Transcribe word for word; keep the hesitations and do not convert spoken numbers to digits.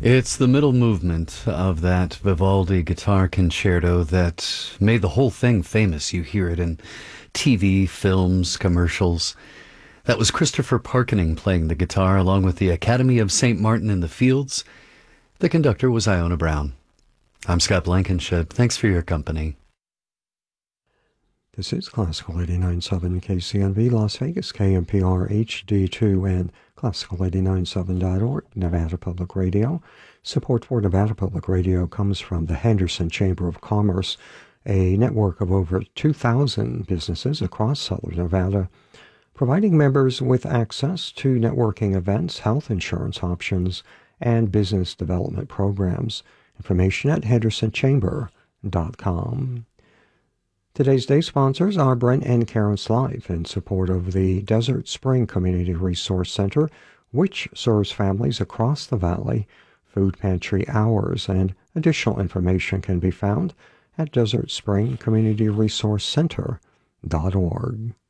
It's the middle movement of that Vivaldi guitar concerto that made the whole thing famous. You hear it in T V, films, commercials. That was Christopher Parkening playing the guitar along with the Academy of Saint Martin in the Fields. The conductor was Iona Brown. I'm Scott Blankenship. Thanks for your company. This is Classical eighty-nine point seven K C N V Las Vegas, K M P R H D two, and Classical eighty-nine point seven dot org, Nevada Public Radio. Support for Nevada Public Radio comes from the Henderson Chamber of Commerce, a network of over two thousand businesses across Southern Nevada, providing members with access to networking events, health insurance options, and business development programs. Information at henderson chamber dot com. Today's day sponsors are Brent and Karen's Life in support of the Desert Spring Community Resource Center, which serves families across the valley. Food pantry hours and additional information can be found at desert spring community resource center dot org.